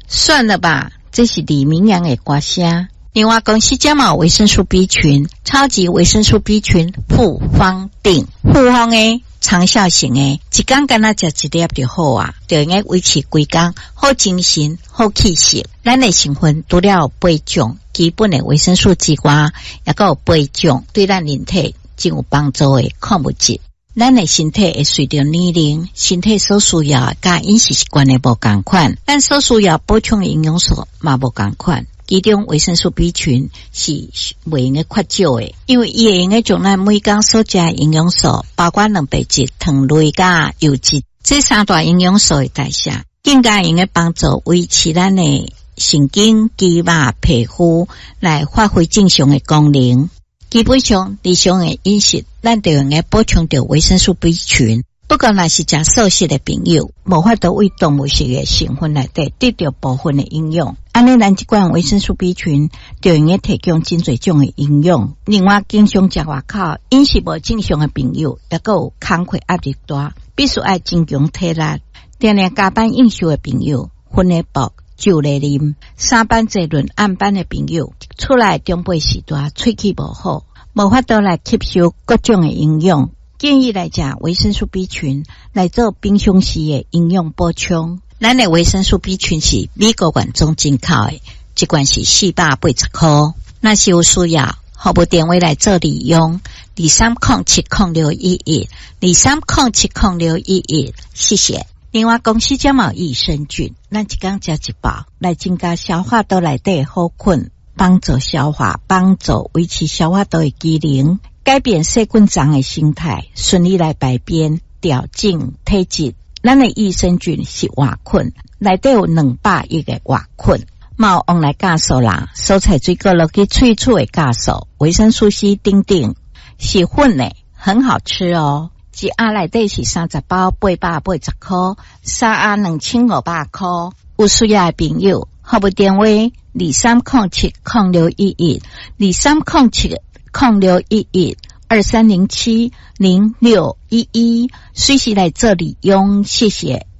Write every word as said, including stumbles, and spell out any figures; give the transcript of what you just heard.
算了吧，这是李明阳的歌声。另外，公司加码维生素 B 群，超级维生素 B 群复方定，复方的长效型的，一天干那食一粒就好啊，就应该维持规工，好精神，好气色。咱的成分除了八种基本的维生素之外，也有八种对咱人体真有帮助的矿物质。咱的身体会随着年龄，身体所需要甲饮食习惯的无同款，咱所需要补充的营养素嘛无同款。其中维生素 B 群是袂用个缺少的，因为伊会用个将咱每天所食的营养素，包括蛋白质、糖类甲油脂，这三大营养素的代谢，更加用个帮助维持咱的神经、肌肉、皮肤来发挥正常的功能。基本上，日常的饮食，咱就用个补充到维生素 B 群。不过，若是食素食的朋友，无法度为动物性的成分内底得到部分的营养。安尼，咱即款维生素 B 群就用个提供真侪种的营养。另外，经常食外口饮食无正常的朋友，也个有工课压力大，必须爱增强体力。定定加班应酬的朋友，薰衣布、酒来啉；上班坐轮暗班的朋友，出来中背时段喙齿无好，无法度来吸收各种的营养。建议来食维生素 B 群来做平常时的营养补充。咱的维生素 B 群是美国原装进口的，一罐是四百八十块。若是有需要，服务电话来做利用：二三零七零六一一，二三零七零六一一。谢谢。另外，公司加毛益生菌，咱一天食一包，来增加消化道内底好菌，帮助消化，帮助维持消化道的机能。改变细菌脏的形态，顺利来排便，调整体质。咱的益生菌是活菌，内底有两百亿个活菌，毛用来加速啦，蔬菜水果落去萃取的加速，维生素 C 等等，是粉的，很好吃哦。一盒内底是三十包，八百八十块，三盒两千五百块。有需要的朋友，服务电话二三零七零六一一，二三零七零六一一二三零七零六一一，随时来这里用，谢谢。